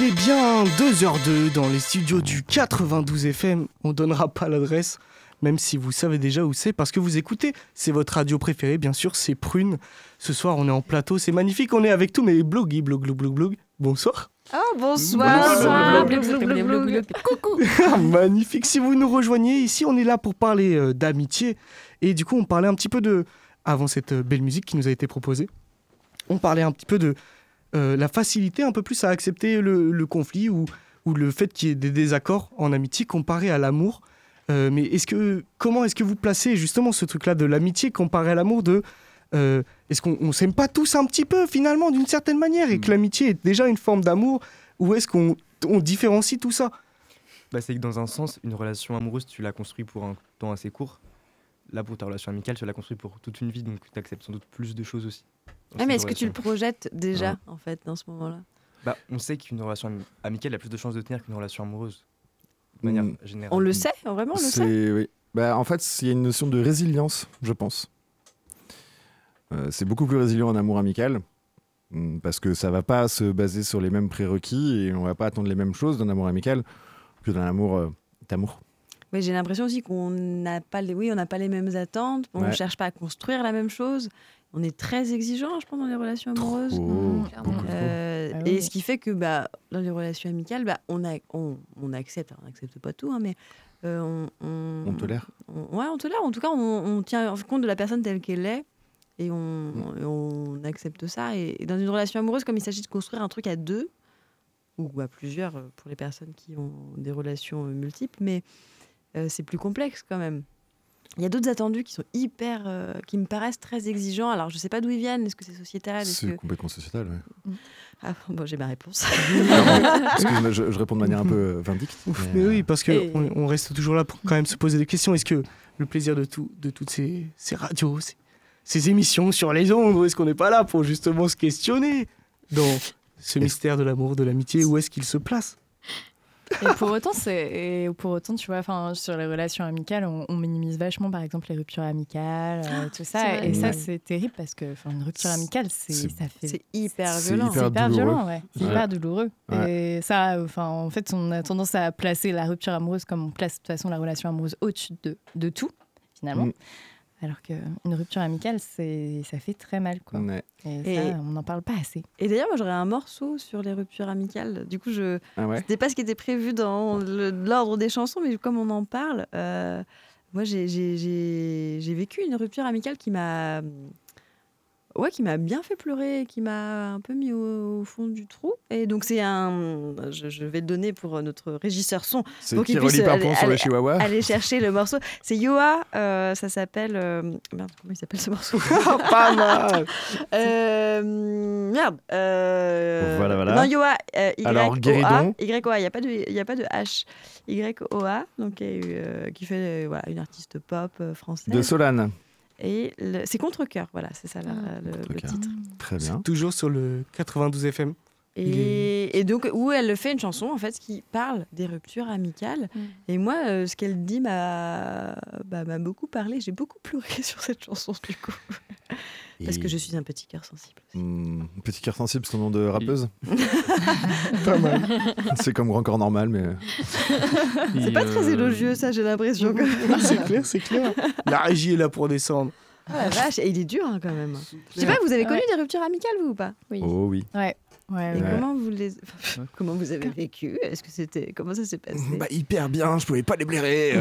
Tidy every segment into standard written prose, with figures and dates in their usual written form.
Il est bien 2h02 dans les studios du 92 FM. On donnera pas l'adresse, même si vous savez déjà où c'est, parce que vous écoutez. C'est votre radio préférée, bien sûr, c'est Prune. Ce soir, on est en plateau, c'est magnifique. On est avec tous mes bloguis, blog. Bonsoir. Oh, bonsoir. Coucou. Magnifique. Si vous nous rejoignez, ici, on est là pour parler d'amitié. Et du coup, on parlait un petit peu de... Avant cette belle musique qui nous a été proposée, on parlait un petit peu de la facilité un peu plus à accepter le conflit ou le fait qu'il y ait des désaccords en amitié comparé à l'amour. Mais comment est-ce que vous placez justement ce truc-là de l'amitié comparé à l'amour est-ce qu'on s'aime pas tous un petit peu finalement d'une certaine manière et que l'amitié est déjà une forme d'amour ou est-ce qu'on différencie tout ça? C'est que dans un sens, une relation amoureuse, tu l'as construite pour un temps assez court. Là, pour ta relation amicale, tu l'as construite pour toute une vie, donc tu acceptes sans doute plus de choses aussi. Mais est-ce que tu le projettes déjà, en fait, dans ce moment-là? On sait qu'une relation amicale a plus de chances de tenir qu'une relation amoureuse, de manière générale. On le sait, vraiment, on le sait. Oui. En fait, il y a une notion de résilience, je pense. C'est beaucoup plus résilient en amour amical, parce que ça ne va pas se baser sur les mêmes prérequis et on ne va pas attendre les mêmes choses d'un amour amical que d'un amour d'amour. Oui, j'ai l'impression aussi qu'on n'a pas les mêmes attentes, on ne cherche pas à construire la même chose. On est très exigeant, je pense, dans les relations amoureuses. Et ce qui fait que dans les relations amicales, on accepte. Alors, on n'accepte pas tout, mais on tolère. On tolère. En tout cas, on tient compte de la personne telle qu'elle est et on accepte ça. Et dans une relation amoureuse, comme il s'agit de construire un truc à deux, ou à plusieurs pour les personnes qui ont des relations multiples, mais c'est plus complexe quand même. Il y a d'autres attendus qui sont qui me paraissent très exigeants. Alors, je ne sais pas d'où ils viennent. Est-ce que c'est sociétal? Complètement sociétal, oui. J'ai ma réponse. Excuse-moi, je réponds de manière un peu vindicte. Mais oui, parce qu'on reste toujours là pour quand même se poser des questions. Est-ce que le plaisir de toutes ces radios, ces émissions sur les ondes, ou est-ce qu'on n'est pas là pour justement se questionner dans ce mystère de l'amour, de l'amitié? Où est-ce qu'il se place? Et pour autant, tu vois, sur les relations amicales, on minimise vachement, par exemple, les ruptures amicales, tout ça. Et ça, c'est terrible parce que une rupture amicale, c'est hyper violent. C'est hyper violent, ouais. C'est hyper douloureux. Ouais. Et ça, en fait, on a tendance à placer la rupture amoureuse comme on place de toute façon la relation amoureuse au-dessus de tout, finalement. Alors qu'une rupture amicale, ça fait très mal, quoi. Ouais. Et ça, on n'en parle pas assez. Et d'ailleurs, moi, j'aurais un morceau sur les ruptures amicales. Du coup, c'était pas ce qui était prévu dans l'ordre des chansons, mais comme on en parle, moi, j'ai vécu une rupture amicale qui m'a bien fait pleurer, qui m'a un peu mis au fond du trou. Et donc, je vais le donner pour notre régisseur son. C'est pour qui relie Pimpon sur le chihuahua. Aller chercher le morceau. C'est Yoa, ça s'appelle... Merde, comment il s'appelle ce morceau? Pas mal. Merde. Voilà. Non, Yoa, Alors, Guéridon. Y-O-A, il n'y a pas de H. Y-O-A, donc, qui fait une artiste pop française. De Solane. Et c'est Contre-Cœur, voilà, c'est ça le titre. Très bien. Toujours sur le 92 FM. Et donc, où elle fait une chanson, en fait, qui parle des ruptures amicales. Et moi, ce qu'elle dit m'a beaucoup parlé. J'ai beaucoup pleuré sur cette chanson, du coup. Parce que je suis un petit cœur sensible. Petit cœur sensible, c'est ton nom de rappeuse? Pas mal. C'est comme Grand Corps Normal, mais... C'est pas très élogieux, ça, j'ai l'impression. C'est clair. La régie est là pour descendre. Oh la vache, et il est dur, quand même. Je sais pas, vous avez connu des ruptures amicales, vous, ou pas? Oui. Oh oui. Ouais. Et comment vous avez vécu? Comment ça s'est passé? Hyper bien, je pouvais pas les blairer.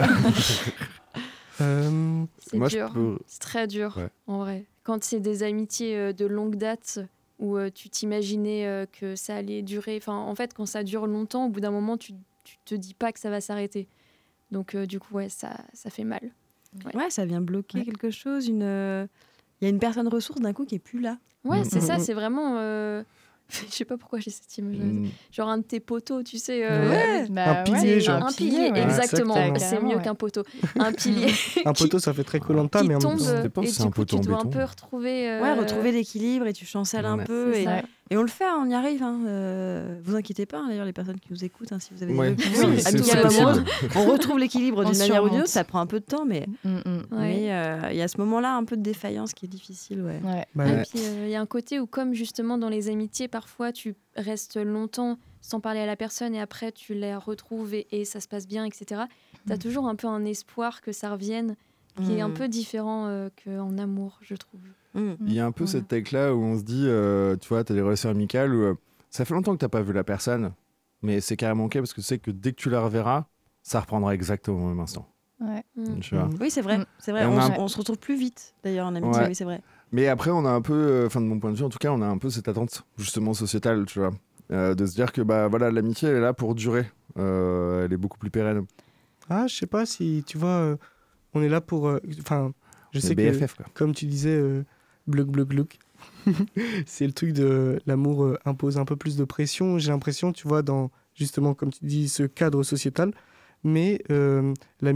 C'est moi, dur, c'est très dur, en vrai. Quand c'est des amitiés de longue date où tu t'imaginais que ça allait durer, en fait, quand ça dure longtemps, au bout d'un moment, tu te dis pas que ça va s'arrêter. Donc, du coup, ça fait mal. Ouais, ça vient bloquer quelque chose. Il y a une personne ressource d'un coup qui est plus là. Ouais, c'est ça, c'est vraiment... Je sais pas pourquoi j'ai cette image. Genre un de tes poteaux, tu sais. Un pilier, genre. Un pilier, exactement. C'est mieux qu'un poteau. Un pilier. Un poteau, ça fait très Koh-Lanta, mais tombe, Ça dépend et si c'est du un coup, poteau tu en dois un béton. peu retrouver... retrouver l'équilibre et tu chancelles un peu. Et on le fait, on y arrive. Vous inquiétez pas, d'ailleurs, les personnes qui nous écoutent, si vous avez des ruptures amicales amoureuses, on retrouve l'équilibre d'une manière ou d'une autre. Ça prend un peu de temps, mais il y a ce moment-là un peu de défaillance qui est difficile. Et puis, il y a un côté où, comme justement dans les amitiés, parfois, tu restes longtemps sans parler à la personne et après tu la retrouves et ça se passe bien, etc. T'as toujours un peu un espoir que ça revienne qui est un peu différent qu'en amour, je trouve. Il y a un peu cette tech-là où on se dit, tu vois, t'as des relations amicales où ça fait longtemps que t'as pas vu la personne, mais c'est carrément ok parce que tu sais que dès que tu la reverras, ça reprendra exactement au même instant. Ouais. Tu vois. Oui, c'est vrai. C'est vrai. Et On se retrouve plus vite, d'ailleurs, en amitié. Ouais. Oui, c'est vrai. Mais après, on a un peu, enfin de mon point de vue en tout cas, on a un peu cette attente justement sociétale, tu vois, de se dire que bah voilà, l'amitié elle est là pour durer, elle est beaucoup plus pérenne. Ah, je sais pas si, tu vois, on est là pour... Enfin, je sais que, BFF quoi. comme tu disais, bloc, bloc, bloc. C'est le truc de l'amour impose un peu plus de pression, j'ai l'impression, tu vois, dans, justement, comme tu dis, ce cadre sociétal. Mais